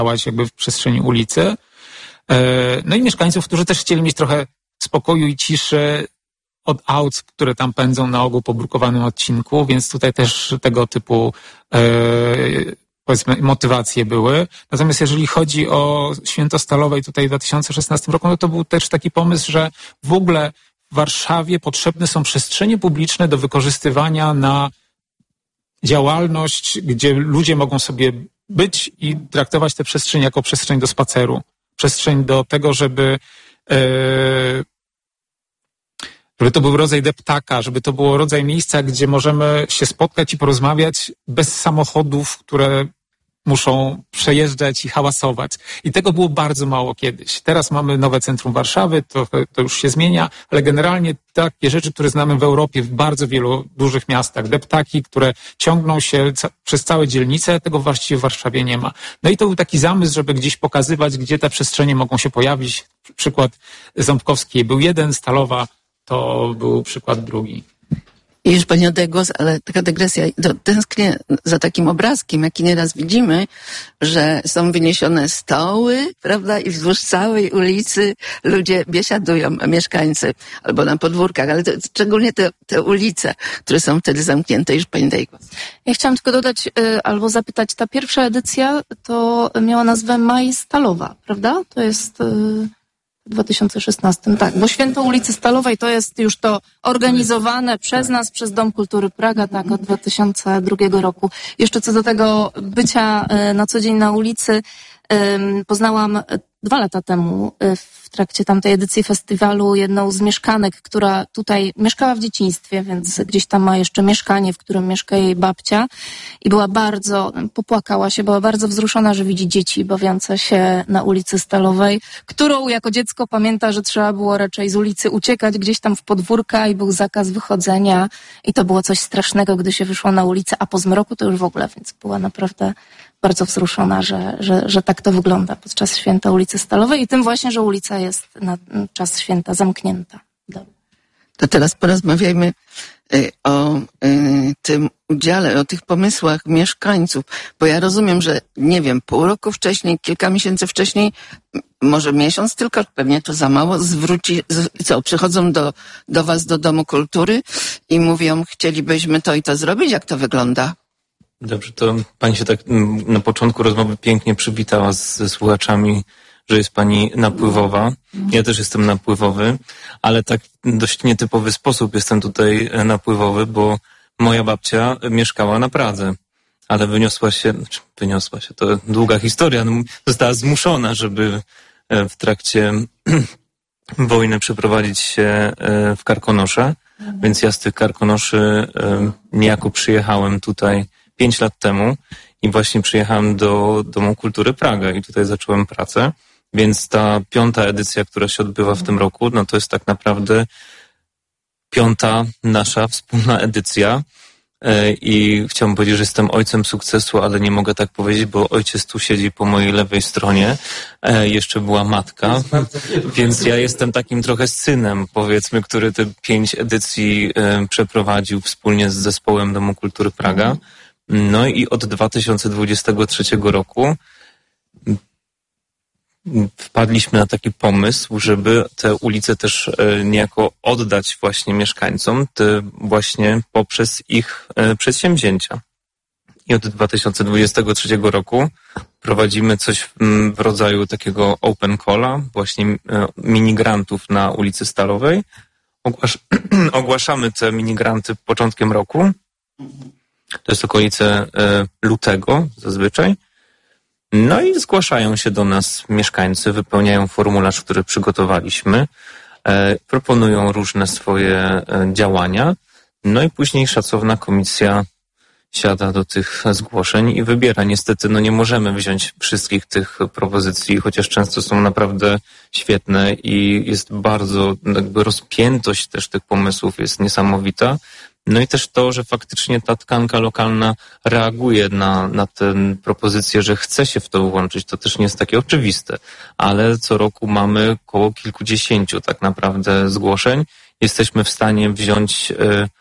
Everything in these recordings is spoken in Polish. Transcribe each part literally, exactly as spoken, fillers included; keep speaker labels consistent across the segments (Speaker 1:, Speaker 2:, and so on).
Speaker 1: działać jakby w przestrzeni ulicy. No i mieszkańców, którzy też chcieli mieć trochę spokoju i ciszy od aut, które tam pędzą na ogół po brukowanym odcinku, więc tutaj też tego typu powiedzmy motywacje były. Natomiast jeżeli chodzi o Święto Stalowej tutaj w dwa tysiące szesnastym roku, no to był też taki pomysł, że w ogóle w Warszawie potrzebne są przestrzenie publiczne do wykorzystywania na działalność, gdzie ludzie mogą sobie być i traktować tę przestrzeń jako przestrzeń do spaceru. Przestrzeń do tego, żeby, e, żeby to był rodzaj deptaka, żeby to było rodzaj miejsca, gdzie możemy się spotkać i porozmawiać bez samochodów, które muszą przejeżdżać i hałasować. I tego było bardzo mało kiedyś. Teraz mamy nowe centrum Warszawy, to, to już się zmienia, ale generalnie takie rzeczy, które znamy w Europie, w bardzo wielu dużych miastach, deptaki, które ciągną się ca- przez całe dzielnice, tego właściwie w Warszawie nie ma. No i to był taki zamysł, żeby gdzieś pokazywać, gdzie te przestrzenie mogą się pojawić. Przykład Ząbkowskiej był jeden, Stalowa to był przykład drugi.
Speaker 2: I już pani oddaje głos, ale taka dygresja. Tęsknię za takim obrazkiem, jaki nieraz widzimy, że są wyniesione stoły, prawda, i wzdłuż całej ulicy ludzie biesiadują, mieszkańcy, albo na podwórkach, ale to, szczególnie te, te ulice, które są wtedy zamknięte. Już pani daje głos.
Speaker 3: Ja chciałam tylko dodać, y, albo zapytać, ta pierwsza edycja to miała nazwę Maj Stalowa, prawda? To jest... Y... W dwa tysiące szesnastym, tak, bo Święto ulicy Stalowej to jest już to organizowane przez nas, przez Dom Kultury Praga, tak, od dwa tysiące drugiego roku. Jeszcze co do tego bycia na co dzień na ulicy, poznałam dwa lata temu w trakcie tamtej edycji festiwalu jedną z mieszkanek, która tutaj mieszkała w dzieciństwie, więc gdzieś tam ma jeszcze mieszkanie, w którym mieszka jej babcia i była bardzo, popłakała się, była bardzo wzruszona, że widzi dzieci bawiące się na ulicy Stalowej, którą jako dziecko pamięta, że trzeba było raczej z ulicy uciekać gdzieś tam w podwórka i był zakaz wychodzenia i to było coś strasznego, gdy się wyszło na ulicę, a po zmroku to już w ogóle, więc była naprawdę bardzo wzruszona, że, że, że tak to wygląda podczas Święta ulicy Stalowej i tym właśnie, że ulica jest na czas święta zamknięta. Dobra.
Speaker 2: To teraz porozmawiajmy y, o y, tym udziale, o tych pomysłach mieszkańców, bo ja rozumiem, że nie wiem, pół roku wcześniej, kilka miesięcy wcześniej, może miesiąc tylko, pewnie to za mało, zwróci, z, co, przychodzą do, do was do Domu Kultury i mówią, chcielibyśmy to i to zrobić, jak to wygląda?
Speaker 4: Dobrze, to pani się tak na początku rozmowy pięknie przywitała z, ze słuchaczami, że jest pani napływowa. Ja też jestem napływowy, ale tak w dość nietypowy sposób jestem tutaj napływowy, bo moja babcia mieszkała na Pradze, ale wyniosła się, znaczy wyniosła się, to długa historia, no, została zmuszona, żeby w trakcie wojny przeprowadzić się w Karkonosze, więc ja z tych Karkonoszy niejako przyjechałem tutaj pięć lat temu i właśnie przyjechałem do Domu Kultury Praga i tutaj zacząłem pracę, więc ta piąta edycja, która się odbywa w tym roku, no to jest tak naprawdę piąta nasza wspólna edycja i chciałbym powiedzieć, że jestem ojcem sukcesu, ale nie mogę tak powiedzieć, bo ojciec tu siedzi po mojej lewej stronie, jeszcze była matka, więc ja jestem takim trochę synem, powiedzmy, który te pięć edycji przeprowadził wspólnie z zespołem Domu Kultury Praga. No i od dwa tysiące dwudziestego trzeciego roku wpadliśmy na taki pomysł, żeby te ulice też niejako oddać właśnie mieszkańcom, te właśnie poprzez ich przedsięwzięcia. I od dwa tysiące dwudziestego trzeciego roku prowadzimy coś w rodzaju takiego open calla, właśnie minigrantów na ulicy Stalowej. Ogłasz- ogłaszamy te minigranty początkiem roku. To jest okolice lutego zazwyczaj. No i zgłaszają się do nas mieszkańcy, wypełniają formularz, który przygotowaliśmy, proponują różne swoje działania. No i później szacowna komisja siada do tych zgłoszeń i wybiera. Niestety no nie możemy wziąć wszystkich tych propozycji, chociaż często są naprawdę świetne i jest bardzo, jakby rozpiętość też tych pomysłów jest niesamowita. No i też to, że faktycznie ta tkanka lokalna reaguje na, na tę propozycję, że chce się w to włączyć, to też nie jest takie oczywiste. Ale co roku mamy około kilkudziesięciu tak naprawdę zgłoszeń. Jesteśmy w stanie wziąć y,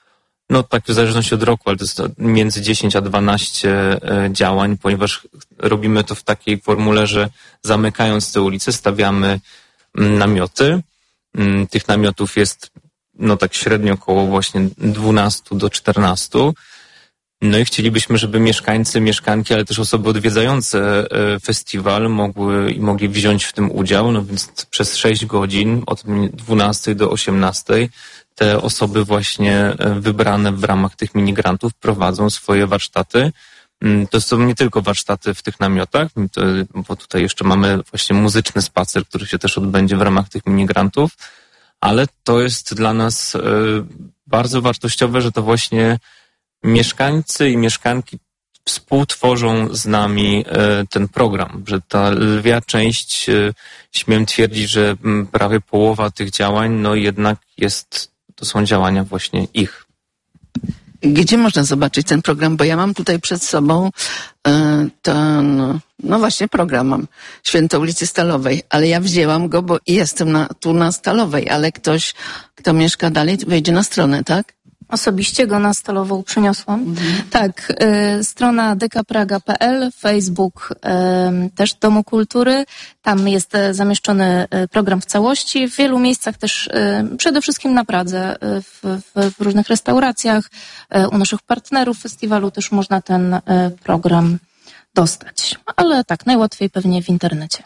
Speaker 4: no tak w zależności od roku, ale to jest między dziesięć a dwanaście działań, ponieważ robimy to w takiej formule, że zamykając te ulice stawiamy namioty. Tych namiotów jest no tak średnio około właśnie dwunastu do czternastu. No i chcielibyśmy, żeby mieszkańcy, mieszkanki, ale też osoby odwiedzające festiwal mogły i mogli wziąć w tym udział. No więc przez sześć godzin od dwunastej do osiemnastej te osoby właśnie wybrane w ramach tych minigrantów prowadzą swoje warsztaty. To są nie tylko warsztaty w tych namiotach, to, bo tutaj jeszcze mamy właśnie muzyczny spacer, który się też odbędzie w ramach tych minigrantów, ale to jest dla nas bardzo wartościowe, że to właśnie mieszkańcy i mieszkanki współtworzą z nami ten program, że ta lwia część, śmiem twierdzić, że prawie połowa tych działań, no jednak jest, to są działania właśnie ich.
Speaker 2: Gdzie można zobaczyć ten program? Bo ja mam tutaj przed sobą e, ten, no właśnie program mam, Święto ulicy Stalowej, ale ja wzięłam go, bo jestem na, tu na Stalowej, ale ktoś, kto mieszka dalej, wejdzie na stronę, tak?
Speaker 3: Osobiście go na Stalową przyniosłam. Mhm. Tak, y, strona dekapraga kropka pe el, Facebook y, też Domu Kultury. Tam jest y, zamieszczony y, program w całości. W wielu miejscach też, y, przede wszystkim na Pradze, y, w, w, w różnych restauracjach, y, u naszych partnerów festiwalu też można ten y, program dostać. Ale tak, najłatwiej pewnie w internecie.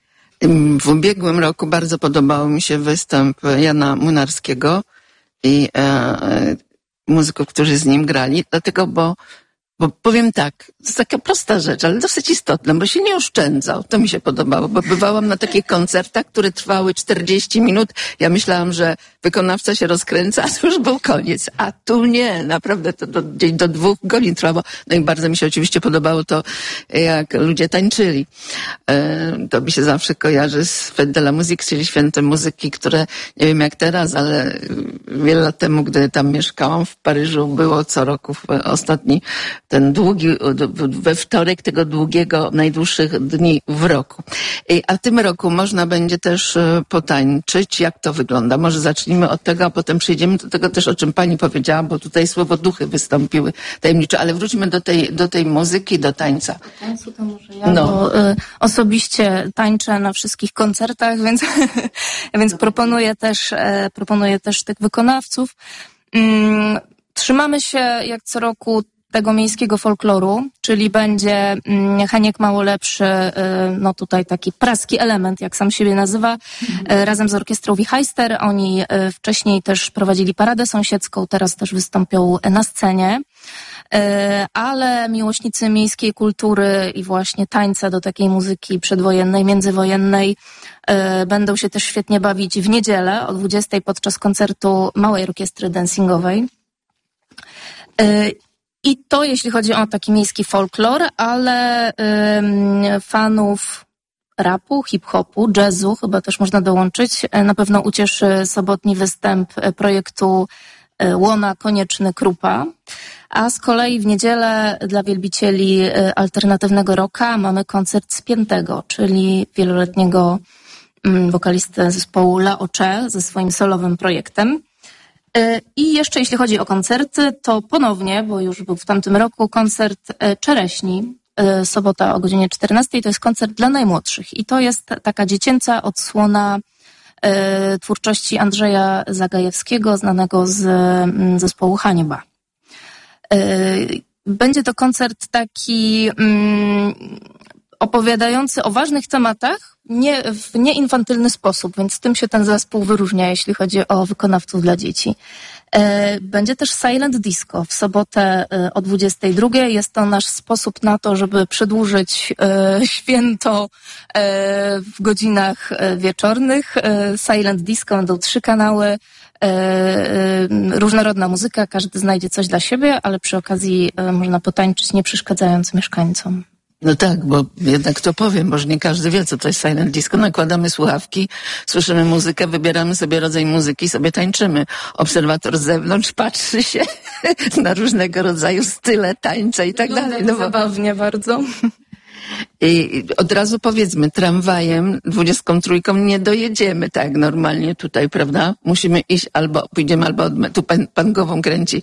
Speaker 2: W ubiegłym roku bardzo podobał mi się występ Jana Młynarskiego i e, muzyków, którzy z nim grali, dlatego, bo, bo powiem tak, to jest taka prosta rzecz, ale dosyć istotna, bo się nie oszczędzał. To mi się podobało, bo bywałam na takich koncertach, które trwały czterdzieści minut. Ja myślałam, że wykonawca się rozkręca, a to już był koniec. A tu nie, naprawdę to do, gdzieś do dwóch godzin trwało. No i bardzo mi się oczywiście podobało to, jak ludzie tańczyli. E, to mi się zawsze kojarzy z Fête de la Musique, czyli Świętem Muzyki, które nie wiem jak teraz, ale wiele lat temu, gdy tam mieszkałam w Paryżu, było co roku ostatni, ten długi, we wtorek tego długiego, najdłuższych dni w roku. A w tym roku można będzie też potańczyć. Jak to wygląda? Może zacznijmy od tego, a potem przejdziemy do tego też, o czym pani powiedziała, bo tutaj słowo duchy wystąpiły tajemnicze, ale wróćmy do tej, do tej muzyki, do tańca.
Speaker 3: Do tańcu to może ja, no. bo y, osobiście tańczę na wszystkich koncertach, więc, więc proponuję też, y, proponuję też tych wykonawców. Y, trzymamy się jak co roku tego miejskiego folkloru, czyli będzie mm, Heniek Małolepszy, y, no tutaj taki praski element, jak sam siebie nazywa, y, razem z orkiestrą Wichajster. Oni y, wcześniej też prowadzili paradę sąsiedzką, teraz też wystąpią na scenie. Y, ale miłośnicy miejskiej kultury i właśnie tańca do takiej muzyki przedwojennej, międzywojennej y, będą się też świetnie bawić w niedzielę o dwudziestej podczas koncertu Małej Orkiestry Dancingowej. Y, I to jeśli chodzi o taki miejski folklor, ale ym, fanów rapu, hip-hopu, jazzu chyba też można dołączyć. Na pewno ucieszy sobotni występ projektu Łona Konieczny Krupa. A z kolei w niedzielę dla wielbicieli alternatywnego rocka mamy koncert Spiętego, czyli wieloletniego ym, wokalistę zespołu La Ocze ze swoim solowym projektem. I jeszcze jeśli chodzi o koncerty, to ponownie, bo już był w tamtym roku koncert Czereśni, sobota o godzinie czternastej, to jest koncert dla najmłodszych i to jest taka dziecięca odsłona twórczości Andrzeja Zagajewskiego, znanego z zespołu Hańba. Będzie to koncert taki mm, opowiadający o ważnych tematach, nie, w nieinfantylny sposób, więc tym się ten zespół wyróżnia, jeśli chodzi o wykonawców dla dzieci. Będzie też Silent Disco w sobotę o dwudziestej drugiej. Jest to nasz sposób na to, żeby przedłużyć święto w godzinach wieczornych. Silent Disco, będą trzy kanały, różnorodna muzyka, każdy znajdzie coś dla siebie, ale przy okazji można potańczyć, nie przeszkadzając mieszkańcom.
Speaker 2: No tak, bo jednak to powiem, może nie każdy wie, co to jest silent disco. Nakładamy słuchawki, słyszymy muzykę, wybieramy sobie rodzaj muzyki, sobie tańczymy. Obserwator z zewnątrz patrzy się na różnego rodzaju style tańca i tak dalej.
Speaker 3: No zabawnie bardzo.
Speaker 2: I od razu powiedzmy, tramwajem dwudziestką trójką nie dojedziemy tak normalnie tutaj, prawda? Musimy iść albo, pójdziemy albo od, tu pan, pan głową kręci.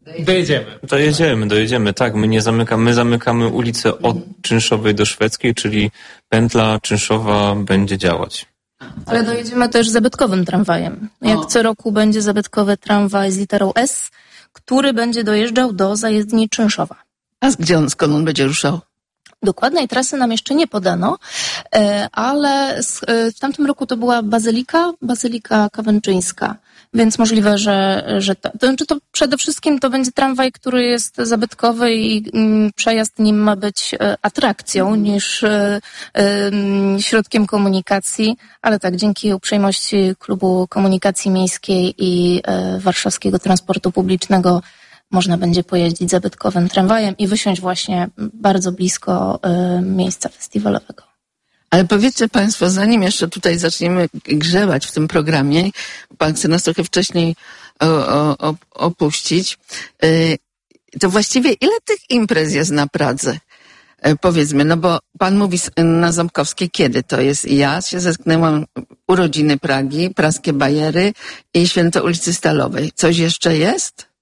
Speaker 1: Dojedziemy.
Speaker 4: Dojedziemy, dojedziemy, tak. My nie zamykamy, my zamykamy ulicę od Czynszowej do Szwedzkiej, czyli pętla Czynszowa będzie działać.
Speaker 3: Ale dojedziemy też zabytkowym tramwajem. Jak
Speaker 2: O.
Speaker 3: co roku będzie zabytkowy tramwaj z literą S, który będzie dojeżdżał do zajezdni Czynszowa.
Speaker 2: A gdzie on, skąd on będzie ruszał?
Speaker 3: Dokładnej trasy nam jeszcze nie podano, e, ale s- e, w tamtym roku to była Bazylika, Bazylika Kawęczyńska, więc możliwe, że, że to, to znaczy to przede wszystkim to będzie tramwaj, który jest zabytkowy i mm, przejazd nim ma być e, atrakcją niż e, e, środkiem komunikacji, ale tak, dzięki uprzejmości Klubu Komunikacji Miejskiej i e, Warszawskiego Transportu Publicznego można będzie pojeździć zabytkowym tramwajem i wysiąść właśnie bardzo blisko y, miejsca festiwalowego.
Speaker 2: Ale powiedzcie Państwo, zanim jeszcze tutaj zaczniemy grzebać w tym programie, Pan chce nas trochę wcześniej o, o, o, opuścić, y, to właściwie ile tych imprez jest na Pradze? Y, powiedzmy, no bo Pan mówi s- na Ząbkowskiej, kiedy to jest? Ja się zetknęłam urodziny Pragi, praskie bajery i święto ulicy Stalowej. Coś jeszcze jest?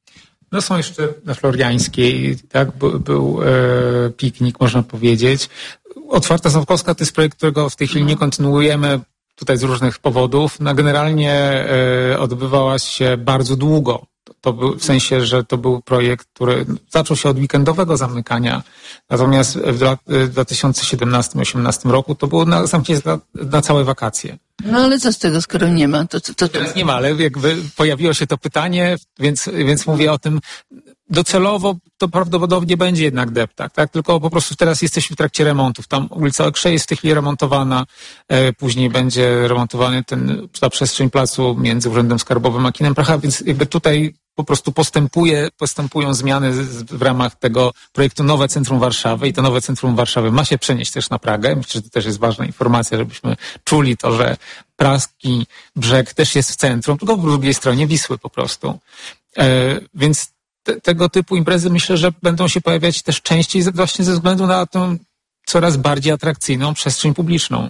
Speaker 1: No są jeszcze na Floriańskiej, tak, był, był e, piknik, można powiedzieć. Otwarta Ząbkowska to jest projekt, którego w tej chwili nie kontynuujemy tutaj z różnych powodów. No, generalnie e, odbywała się bardzo długo. To, to był, w sensie, że to był projekt, który zaczął się od weekendowego zamykania. Natomiast w dwa- w dwa tysiące siedemnastym osiemnastym roku to było na, zamknięcie na, na całe wakacje.
Speaker 2: No ale co z tego, skoro nie ma? To, to, to, to...
Speaker 1: Teraz nie ma, ale jakby pojawiło się to pytanie, więc, więc mówię o tym. Docelowo to prawdopodobnie będzie jednak deptak, tak? Tylko po prostu teraz jesteśmy w trakcie remontów. Tam ulica Okrzej jest w tej chwili remontowana, e, później będzie remontowany ten, ta przestrzeń placu między Urzędem Skarbowym a Kinem Praha, więc jakby tutaj po prostu postępuje, postępują zmiany z, w ramach tego projektu Nowe Centrum Warszawy i to Nowe Centrum Warszawy ma się przenieść też na Pragę. Myślę, że to też jest ważna informacja, żebyśmy czuli to, że praski brzeg też jest w centrum, tylko po drugiej stronie Wisły po prostu. E, więc te, tego typu imprezy myślę, że będą się pojawiać też częściej ze- właśnie ze względu na tę coraz bardziej atrakcyjną przestrzeń publiczną.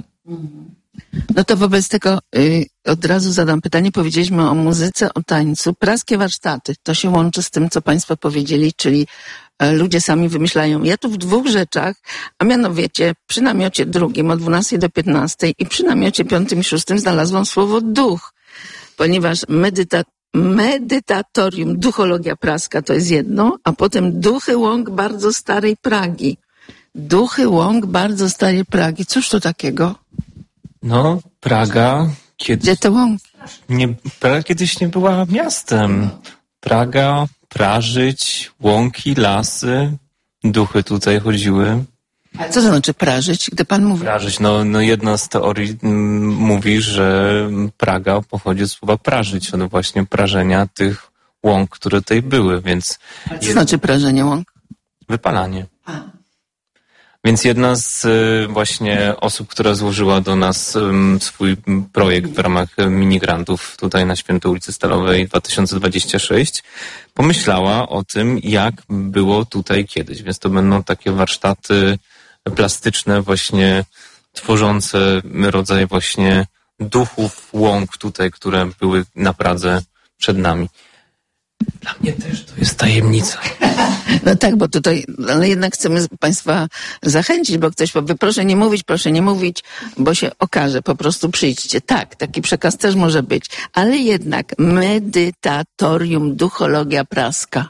Speaker 2: No to wobec tego y, od razu zadam pytanie. Powiedzieliśmy o muzyce, o tańcu. Praskie warsztaty. To się łączy z tym, co Państwo powiedzieli, czyli e, ludzie sami wymyślają. Ja tu w dwóch rzeczach, a mianowicie przy namiocie drugim od dwunastej do piętnastej i przy namiocie piątym i szóstym znalazłam słowo duch, ponieważ medyta, medytatorium, duchologia praska to jest jedno, a potem duchy łąk bardzo starej Pragi. Duchy łąk bardzo starej Pragi. Cóż to takiego?
Speaker 4: No, Praga kiedyś,
Speaker 2: Gdzie te łąki?
Speaker 4: nie, Praga kiedyś nie była miastem. Praga, Prażyć, łąki, lasy, duchy tutaj chodziły.
Speaker 2: A co to znaczy prażyć, gdy Pan mówi?
Speaker 4: Prażyć, no, no jedna z teorii mm, mówi, że Praga pochodzi od słowa prażyć, od właśnie prażenia tych łąk, które tutaj były, więc
Speaker 2: Co znaczy prażenie łąk?
Speaker 4: wypalanie. Więc jedna z y, właśnie osób, która złożyła do nas ym, swój projekt w ramach y, minigrantów tutaj na Świętej ulicy Stalowej dwa tysiące dwudziestej szóstej, pomyślała o tym, jak było tutaj kiedyś. Więc to będą takie warsztaty plastyczne, właśnie tworzące rodzaj właśnie duchów łąk tutaj, które były na Pradze przed nami. Dla mnie też to jest tajemnica.
Speaker 2: No tak, bo tutaj, ale jednak chcemy Państwa zachęcić, bo ktoś powie, proszę nie mówić, proszę nie mówić, bo się okaże, po prostu przyjdźcie. Tak, taki przekaz też może być, ale jednak medytatorium, duchologia praska.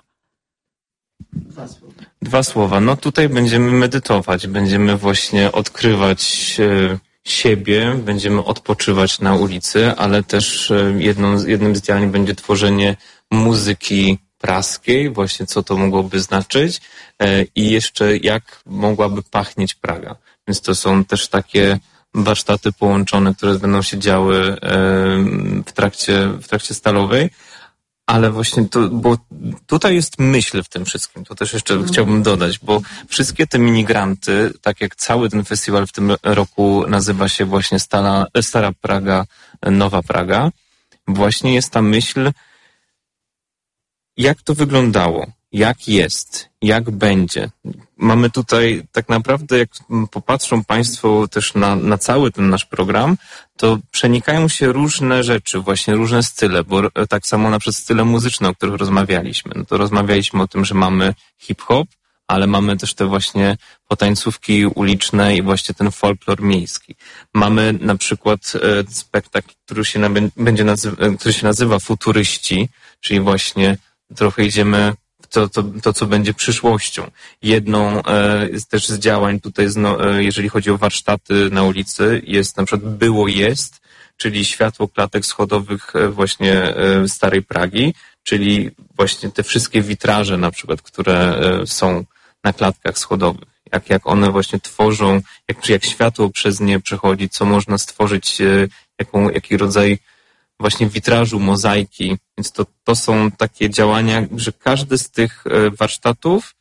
Speaker 4: Dwa słowa. No tutaj będziemy medytować, będziemy właśnie odkrywać e, siebie, będziemy odpoczywać na ulicy, ale też e, jedną, jednym z działań będzie tworzenie muzyki praskiej, właśnie co to mogłoby znaczyć e, i jeszcze jak mogłaby pachnieć Praga. Więc to są też takie warsztaty połączone, które będą się działy e, w trakcie, w trakcie Stalowej. Ale właśnie to, bo tutaj jest myśl w tym wszystkim, to też jeszcze mm. chciałbym dodać, bo wszystkie te minigranty, tak jak cały ten festiwal w tym roku nazywa się właśnie Stara, Stara Praga, Nowa Praga, właśnie jest ta myśl, jak to wyglądało, jak jest, jak będzie. Mamy tutaj tak naprawdę, jak popatrzą Państwo też na, na cały ten nasz program, to przenikają się różne rzeczy, właśnie różne style, bo tak samo na przykład style muzyczne, o których rozmawialiśmy. No to rozmawialiśmy o tym, że mamy hip-hop, ale mamy też te właśnie potańcówki uliczne i właśnie ten folklor miejski. Mamy na przykład spektakl, który się, na, będzie nazywa, który się nazywa Futuryści, czyli właśnie trochę idziemy To, to, to, co będzie przyszłością. Jedną e, też z działań tutaj, zno, e, jeżeli chodzi o warsztaty na ulicy, jest na przykład Było Jest, czyli światło klatek schodowych e, właśnie e, Starej Pragi, czyli właśnie te wszystkie witraże na przykład, które e, są na klatkach schodowych. Jak, jak one właśnie tworzą, jak, jak światło przez nie przechodzi, co można stworzyć, e, jaką, jaki rodzaj właśnie witrażu, mozaiki. Więc to, to są takie działania, że każdy z tych warsztatów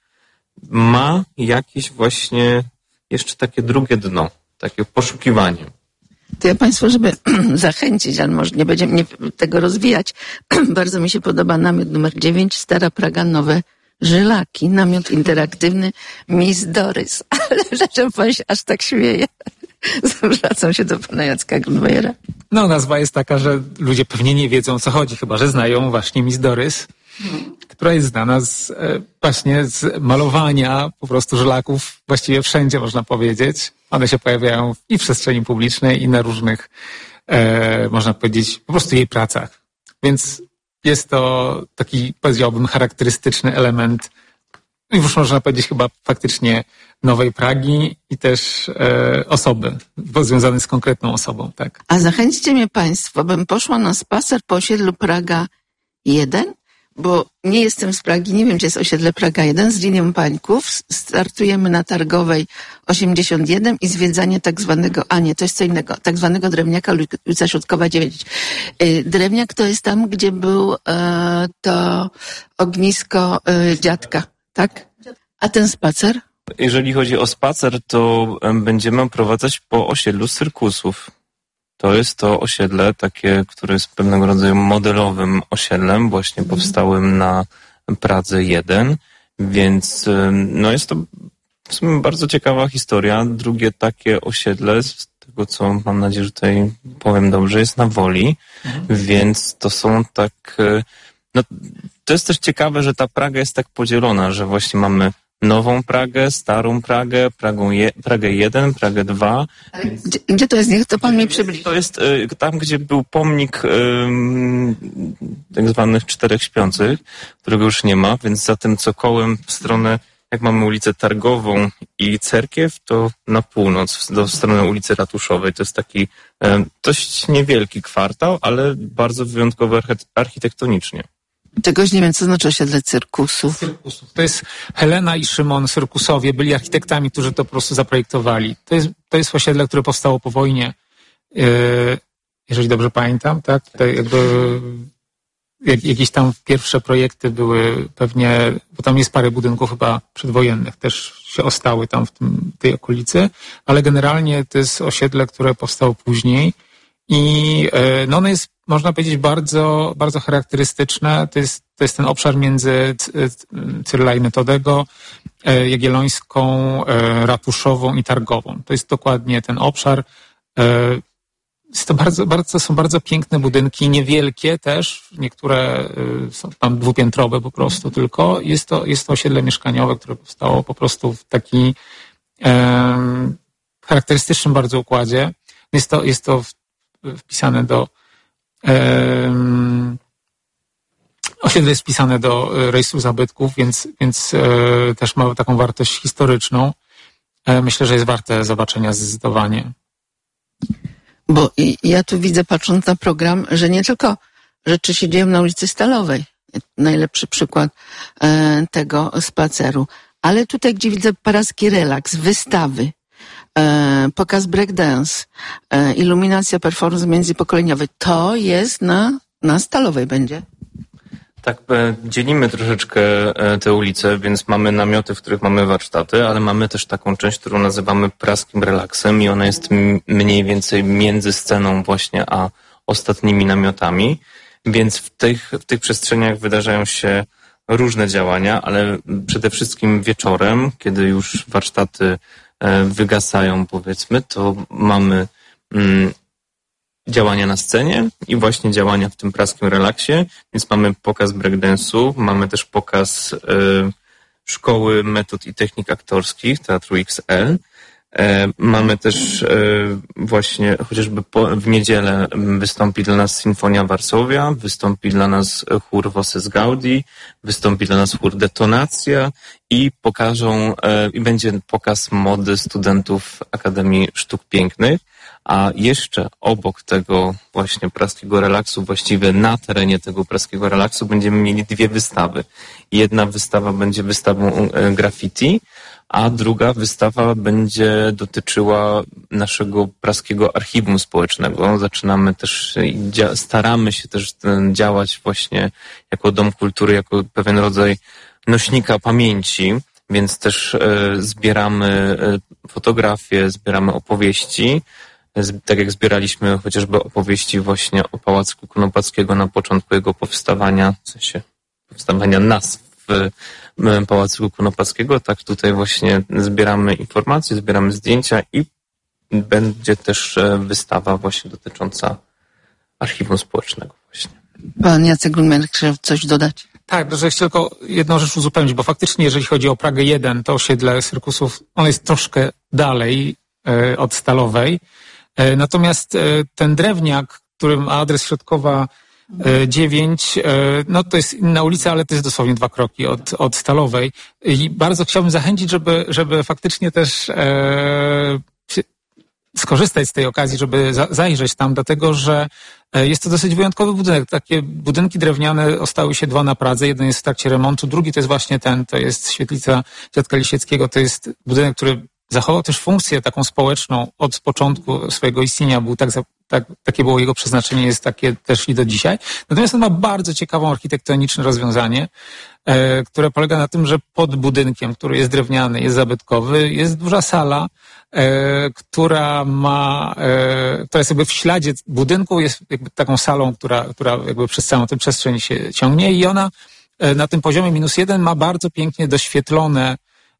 Speaker 4: ma jakieś właśnie jeszcze takie drugie dno, takie poszukiwanie.
Speaker 2: To ja Państwu, żeby zachęcić, ale może nie będziemy nie, tego rozwijać, bardzo mi się podoba namiot numer dziewięć, Stara Praga, Nowe Żylaki, namiot interaktywny Miss Dorys. Ale dlaczego Pan się aż tak śmieje? Zwracam się do Pana Jacka Grunwejera.
Speaker 1: No, nazwa jest taka, że ludzie pewnie nie wiedzą, o co chodzi, chyba że znają właśnie Miss Dorys, hmm. która jest znana z, właśnie z malowania po prostu Żylaków właściwie wszędzie, można powiedzieć. One się pojawiają i w przestrzeni publicznej, i na różnych, e, można powiedzieć, po prostu jej pracach. Więc jest to taki, powiedziałbym, charakterystyczny element, już można powiedzieć chyba faktycznie Nowej Pragi i też e, osoby, związane z konkretną osobą, tak.
Speaker 2: A zachęćcie mnie Państwo, bym poszła na spacer po osiedlu Praga jeden, bo nie jestem z Pragi, nie wiem, czy jest osiedle Praga jeden, z linią Pańków. Startujemy na Targowej osiemdziesiąt jeden i zwiedzanie tak zwanego, a nie, to jest co innego, tak zwanego Drewniaka, ulica Środkowa dziewięć. Drewniak to jest tam, gdzie był e, to ognisko e, dziadka, tak? A ten spacer?
Speaker 4: Jeżeli chodzi o spacer, to będziemy oprowadzać po osiedlu Cyrkusów. To jest to osiedle takie, które jest pewnego rodzaju modelowym osiedlem, właśnie powstałym na Pradze jeden, więc no jest to w sumie bardzo ciekawa historia. Drugie takie osiedle, z tego co mam nadzieję, że tutaj powiem dobrze, jest na Woli, mhm. więc to są tak... No, to jest też ciekawe, że ta Praga jest tak podzielona, że właśnie mamy Nową Pragę, Starą Pragę, Pragą je, Pragę jeden, Pragę dwa.
Speaker 2: Ale gdzie, gdzie to jest? Niech to Pan mi przybliży.
Speaker 4: To jest y, tam, gdzie był pomnik y, tak zwanych Czterech Śpiących, którego już nie ma, więc za tym cokołem w stronę, jak mamy ulicę Targową i Cerkiew, to na północ, do strony ulicy Ratuszowej. To jest taki y, dość niewielki kwartał, ale bardzo wyjątkowy archi- architektonicznie.
Speaker 2: Czegoś nie wiem, co znaczy osiedle Cyrkusów.
Speaker 1: Cyrkusów. To jest Helena i Szymon Cyrkusowie, byli architektami, którzy to po prostu zaprojektowali. To jest, to jest osiedle, które powstało po wojnie, yy, jeżeli dobrze pamiętam, tak? Tutaj jakby jak, jakieś tam pierwsze projekty były pewnie, bo tam jest parę budynków chyba przedwojennych, też się ostały tam w tym, tej okolicy, ale generalnie to jest osiedle, które powstało później i yy, no ono jest, można powiedzieć, bardzo, bardzo charakterystyczne. To jest, to jest ten obszar między Cyryla i Metodego, Jagiellońską, Ratuszową i Targową. To jest dokładnie ten obszar. Jest to bardzo, bardzo, są bardzo piękne budynki, niewielkie też. Niektóre są tam dwupiętrowe po prostu tylko. Jest to, jest to osiedle mieszkaniowe, które powstało po prostu w taki um, charakterystycznym bardzo układzie. Jest to, jest to wpisane do Um, osiedle jest wpisane do rejestru zabytków, więc, więc e, też ma taką wartość historyczną. E, myślę, że jest warte zobaczenia zdecydowanie.
Speaker 2: Bo i, ja tu widzę, patrząc na program, że nie tylko rzeczy się dzieją na ulicy Stalowej. Najlepszy przykład e, tego spaceru. Ale tutaj, gdzie widzę Parawski relaks, wystawy, E, pokaz breakdance, e, iluminacja, performance międzypokoleniowy. To jest na, na Stalowej będzie.
Speaker 4: Tak, e, dzielimy troszeczkę e, te ulice, więc mamy namioty, w których mamy warsztaty, ale mamy też taką część, którą nazywamy praskim relaksem i ona jest m- mniej więcej między sceną właśnie a ostatnimi namiotami, więc w tych, w tych przestrzeniach wydarzają się różne działania, ale przede wszystkim wieczorem, kiedy już warsztaty wygasają, powiedzmy, to mamy mm, działania na scenie i właśnie działania w tym praskim relaksie, więc mamy pokaz breakdance'u, mamy też pokaz y, szkoły metod i technik aktorskich Teatru X L. E, mamy też e, właśnie chociażby po, w niedzielę wystąpi dla nas Sinfonia Warszawia, wystąpi dla nas chór Voces Gaudi, wystąpi dla nas chór Detonacja i pokażą, e, i będzie pokaz mody studentów Akademii Sztuk Pięknych. A jeszcze obok tego właśnie praskiego relaksu, właściwie na terenie tego praskiego relaksu będziemy mieli dwie wystawy. Jedna wystawa będzie wystawą graffiti, a druga wystawa będzie dotyczyła naszego praskiego archiwum społecznego. Zaczynamy też, staramy się też działać właśnie jako Dom Kultury, jako pewien rodzaj nośnika pamięci, więc też zbieramy fotografie, zbieramy opowieści, tak jak zbieraliśmy chociażby opowieści właśnie o Pałacu Konopackiego na początku jego powstawania, w sensie powstawania nas w Pałacu Konopackiego, tak tutaj właśnie zbieramy informacje, zbieramy zdjęcia i będzie też wystawa właśnie dotycząca archiwum społecznego właśnie.
Speaker 2: Pan Jacek Grunberg chciał coś dodać?
Speaker 1: Tak, że chcę tylko jedną rzecz uzupełnić, bo faktycznie jeżeli chodzi o Pragę jeden, to osiedle Cyrkusów, ono jest troszkę dalej e, od Stalowej. E, natomiast e, ten Drewniak, którym adres Środkowa dziewięć, no to jest inna ulica, ale to jest dosłownie dwa kroki od, od Stalowej. I bardzo chciałbym zachęcić, żeby, żeby faktycznie też e, skorzystać z tej okazji, żeby za, zajrzeć tam, dlatego że jest to dosyć wyjątkowy budynek. Takie budynki drewniane ostały się dwa na Pradze. Jeden jest w trakcie remontu, drugi to jest właśnie ten, to jest świetlica Dziadka Lisieckiego. To jest budynek, który zachował też funkcję taką społeczną od początku swojego istnienia. Był tak, tak, takie było jego przeznaczenie, jest takie też i do dzisiaj. Natomiast on ma bardzo ciekawą architektoniczne rozwiązanie, e, które polega na tym, że pod budynkiem, który jest drewniany, jest zabytkowy, jest duża sala, e, która ma, e, która jest jakby w śladzie budynku, jest jakby taką salą, która, która jakby przez całą tę przestrzeń się ciągnie i ona e, na tym poziomie minus jeden ma bardzo pięknie doświetlone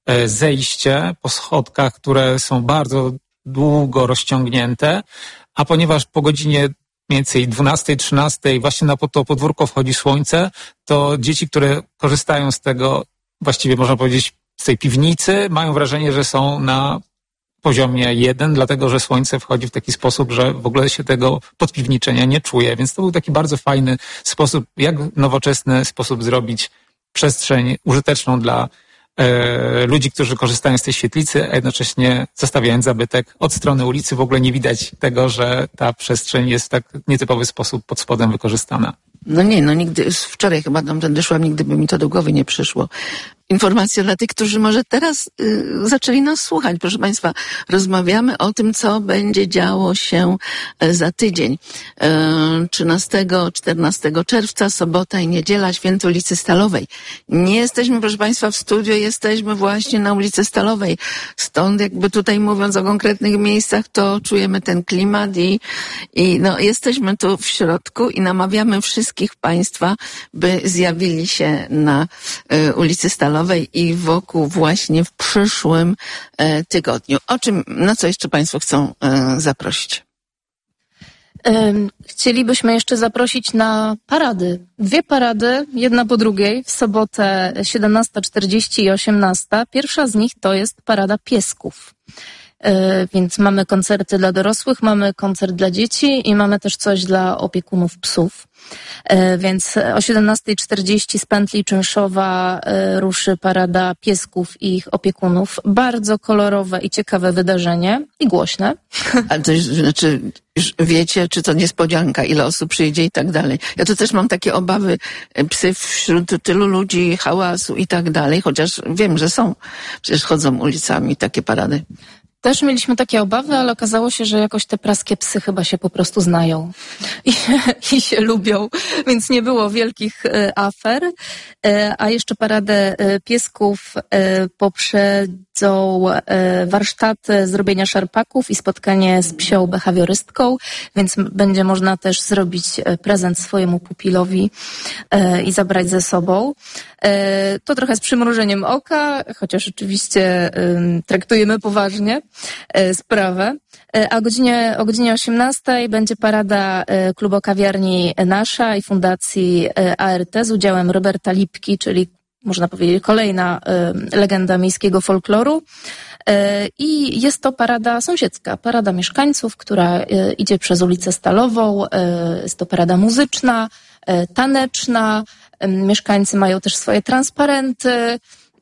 Speaker 1: zejście po schodkach, które są bardzo długo rozciągnięte, a ponieważ po godzinie mniej więcej dwunastej, trzynastej właśnie na to podwórko wchodzi słońce, to dzieci, które korzystają z tego, właściwie można powiedzieć z tej piwnicy, mają wrażenie, że są na poziomie jeden, dlatego że słońce wchodzi w taki sposób, że w ogóle się tego podpiwniczenia nie czuje. Więc to był taki bardzo fajny sposób, jak nowoczesny sposób zrobić przestrzeń użyteczną dla ludzi, którzy korzystają z tej świetlicy, a jednocześnie zostawiając zabytek od strony ulicy, w ogóle nie widać tego, że ta przestrzeń jest w tak nietypowy sposób pod spodem wykorzystana.
Speaker 2: No nie, no nigdy, wczoraj chyba tamtędy szłam, nigdy by mi to do głowy nie przyszło. Informacja dla tych, którzy może teraz y, zaczęli nas słuchać. Proszę Państwa, rozmawiamy o tym, co będzie działo się za tydzień. Y, trzynastego, czternastego czerwca, sobota i niedziela, Święto ulicy Stalowej. Nie jesteśmy, proszę Państwa, w studio, jesteśmy właśnie na ulicy Stalowej. Stąd jakby tutaj mówiąc o konkretnych miejscach, to czujemy ten klimat i, i no, jesteśmy tu w środku i namawiamy wszystkich Państwa, by zjawili się na y, ulicy Stalowej i wokół właśnie w przyszłym e, tygodniu. O czym, na co jeszcze Państwo chcą e, zaprosić?
Speaker 3: Chcielibyśmy jeszcze zaprosić na parady. Dwie parady, jedna po drugiej, w sobotę siedemnasta czterdzieści i osiemnasta. Pierwsza z nich to jest Parada Piesków. Więc mamy koncerty dla dorosłych, mamy koncert dla dzieci i mamy też coś dla opiekunów psów. Więc o siedemnasta czterdzieści z pętli Czynszowa ruszy Parada Piesków i ich opiekunów. Bardzo kolorowe i ciekawe wydarzenie i głośne.
Speaker 2: Ale to znaczy, już wiecie, czy to niespodzianka, ile osób przyjdzie i tak dalej. Ja tu też mam takie obawy, psy wśród tylu ludzi, hałasu i tak dalej, chociaż wiem, że są. Przecież chodzą ulicami takie parady.
Speaker 3: Też mieliśmy takie obawy, ale okazało się, że jakoś te praskie psy chyba się po prostu znają i, i się lubią, więc nie było wielkich e, afer. E, a jeszcze Paradę e, Piesków e, poprze, będą warsztaty zrobienia szarpaków i spotkanie z psią behawiorystką, więc będzie można też zrobić prezent swojemu pupilowi i zabrać ze sobą. To trochę z przymrużeniem oka, chociaż oczywiście traktujemy poważnie sprawę. A o godzinie, o godzinie osiemnastej będzie parada klubu kawiarni Nasza i Fundacji A R T z udziałem Roberta Lipki, czyli można powiedzieć kolejna legenda miejskiego folkloru. I jest to parada sąsiedzka, parada mieszkańców, która idzie przez ulicę Stalową. Jest to parada muzyczna, taneczna. Mieszkańcy mają też swoje transparenty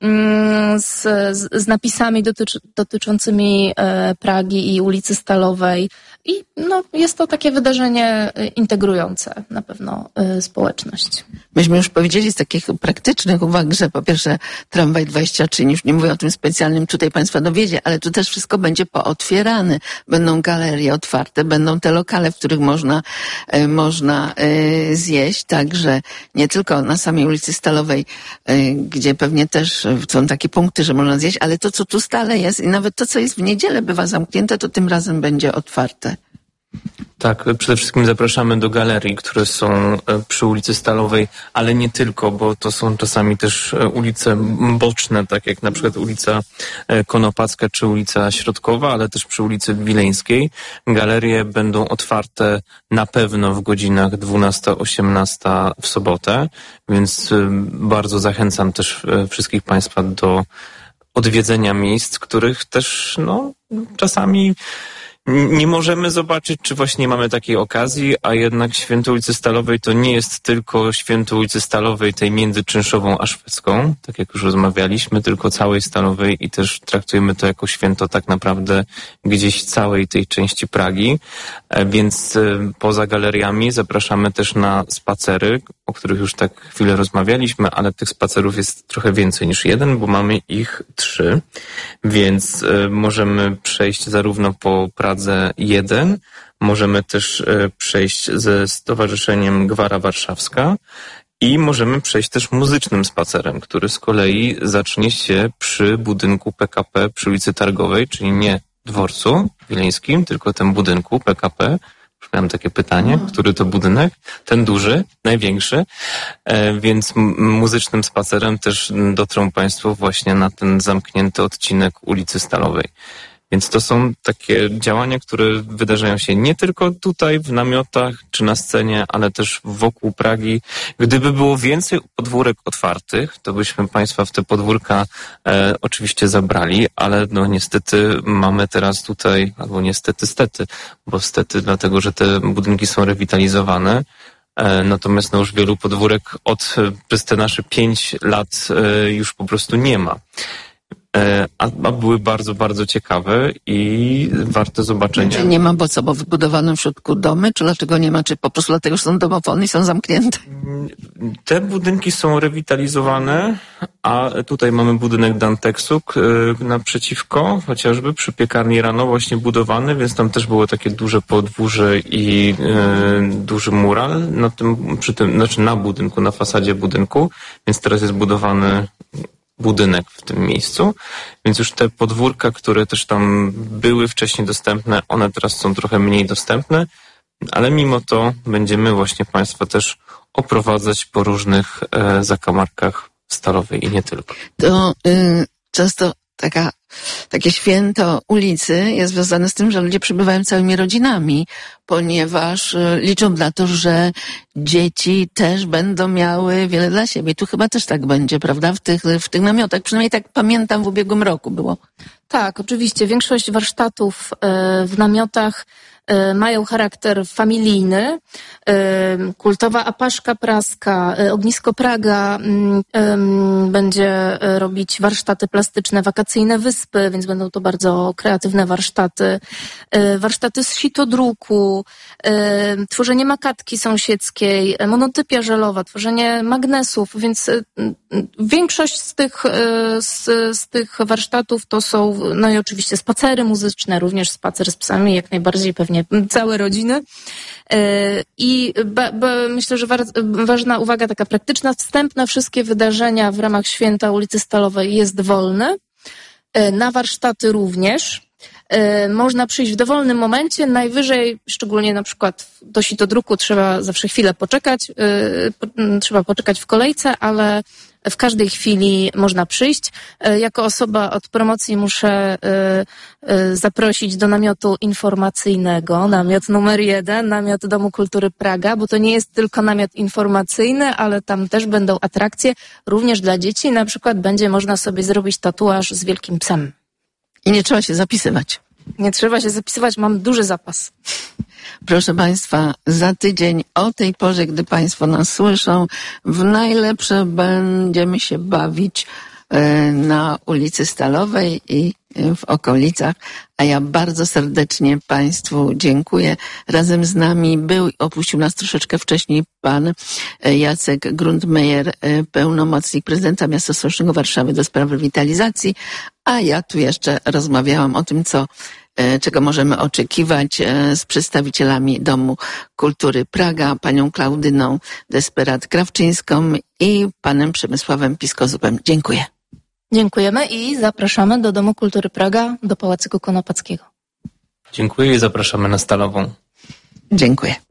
Speaker 3: z, z, z napisami dotycz, dotyczącymi Pragi i ulicy Stalowej. I no, jest to takie wydarzenie integrujące na pewno społeczność.
Speaker 2: Myśmy już powiedzieli z takich praktycznych uwag, że po pierwsze tramwaj dwadzieścia trzy, już nie mówię o tym specjalnym tutaj Państwa dowiedzie, ale tu też wszystko będzie pootwierane. Będą galerie otwarte, będą te lokale, w których można, e, można e, zjeść, także nie tylko na samej ulicy Stalowej, e, gdzie pewnie też są takie punkty, że można zjeść, ale to, co tu stale jest i nawet to, co jest w niedzielę bywa zamknięte, to tym razem będzie otwarte.
Speaker 4: Tak, przede wszystkim zapraszamy do galerii, które są przy ulicy Stalowej, ale nie tylko, bo to są czasami też ulice boczne, tak jak na przykład ulica Konopacka czy ulica Środkowa, ale też przy ulicy Wileńskiej. Galerie będą otwarte na pewno w godzinach dwunasta osiemnasta w sobotę, więc bardzo zachęcam też wszystkich Państwa do odwiedzenia miejsc, których też no czasami nie możemy zobaczyć, czy właśnie nie mamy takiej okazji, a jednak Święto ulicy Stalowej to nie jest tylko Święto ulicy Stalowej, tej między Czynszową a Szwedzką, tak jak już rozmawialiśmy, tylko całej Stalowej i też traktujemy to jako święto tak naprawdę gdzieś całej tej części Pragi, więc poza galeriami zapraszamy też na spacery, o których już tak chwilę rozmawialiśmy, ale tych spacerów jest trochę więcej niż jeden, bo mamy ich trzy, więc możemy przejść zarówno po Pradze jeden, możemy też przejść ze Stowarzyszeniem Gwara Warszawska i możemy przejść też muzycznym spacerem, który z kolei zacznie się przy budynku P K P przy ulicy Targowej, czyli nie dworcu wileńskim, tylko tym budynku P K P. Już miałem takie pytanie, no. Który to budynek? Ten duży, największy, e, więc m- muzycznym spacerem też dotrą Państwo właśnie na ten zamknięty odcinek ulicy Stalowej. Więc to są takie działania, które wydarzają się nie tylko tutaj w namiotach czy na scenie, ale też wokół Pragi. Gdyby było więcej podwórek otwartych, to byśmy Państwa w te podwórka e, oczywiście zabrali, ale no niestety mamy teraz tutaj, albo niestety, stety, bo stety dlatego, że te budynki są rewitalizowane. E, natomiast no już wielu podwórek od przez te nasze pięć lat e, już po prostu nie ma. A, a były bardzo, bardzo ciekawe i warte zobaczenia.
Speaker 2: Czy nie ma, bo co, bo wybudowano w środku domy, czy dlaczego nie ma, czy po prostu dlatego, że są domofony i są zamknięte?
Speaker 4: Te budynki są rewitalizowane, a tutaj mamy budynek Dantexu yy, naprzeciwko, chociażby przy piekarni rano właśnie budowany, więc tam też było takie duże podwórze i yy, duży mural na tym, przy tym, znaczy na budynku, na fasadzie budynku, więc teraz jest budowany budynek w tym miejscu, więc już te podwórka, które też tam były wcześniej dostępne, one teraz są trochę mniej dostępne, ale mimo to będziemy właśnie Państwa też oprowadzać po różnych e, zakamarkach Stalowej i nie tylko.
Speaker 2: To y, często taka, takie święto ulicy jest związane z tym, że ludzie przybywają całymi rodzinami, ponieważ y, liczą na to, że dzieci też będą miały wiele dla siebie. Tu chyba też tak będzie, prawda? W tych, w tych namiotach. Przynajmniej tak pamiętam, w ubiegłym roku było.
Speaker 3: Tak, oczywiście. Większość warsztatów y, w namiotach mają charakter familijny. Kultowa Apaszka Praska, Ognisko Praga będzie robić warsztaty plastyczne, wakacyjne wyspy, więc będą to bardzo kreatywne warsztaty. Warsztaty z sitodruku, tworzenie makatki sąsiedzkiej, monotypia żelowa, tworzenie magnesów, więc większość z tych, z, z tych warsztatów to są, no i oczywiście spacery muzyczne, również spacer z psami, jak najbardziej pewnie całe rodziny. I ba, ba, myślę, że wa, ważna uwaga taka praktyczna, wstęp na wszystkie wydarzenia w ramach Święta ulicy Stalowej jest wolny. Na warsztaty również. Można przyjść w dowolnym momencie, najwyżej, szczególnie na przykład do sitodruku trzeba zawsze chwilę poczekać, trzeba poczekać w kolejce, ale w każdej chwili można przyjść. Jako osoba od promocji muszę zaprosić do namiotu informacyjnego, namiot numer jeden, namiot Domu Kultury Praga, bo to nie jest tylko namiot informacyjny, ale tam też będą atrakcje również dla dzieci. Na przykład będzie można sobie zrobić tatuaż z wielkim psem.
Speaker 2: I nie trzeba się zapisywać.
Speaker 3: Nie trzeba się zapisywać, mam duży zapas.
Speaker 2: Proszę Państwa, za tydzień o tej porze, gdy Państwo nas słyszą, w najlepsze będziemy się bawić na ulicy Stalowej i w okolicach, a ja bardzo serdecznie Państwu dziękuję. Razem z nami był i opuścił nas troszeczkę wcześniej pan Jacek Grundmeyer, pełnomocnik prezydenta Miasta Stołecznego Warszawy do spraw rewitalizacji, a ja tu jeszcze rozmawiałam o tym, co czego możemy oczekiwać z przedstawicielami Domu Kultury Praga, panią Klaudyną Desperat-Krawczyńską i panem Przemysławem Piskozubem. Dziękuję.
Speaker 3: Dziękujemy i zapraszamy do Domu Kultury Praga, do Pałacyku Konopackiego.
Speaker 4: Dziękuję i zapraszamy na Stalową.
Speaker 2: Dziękuję.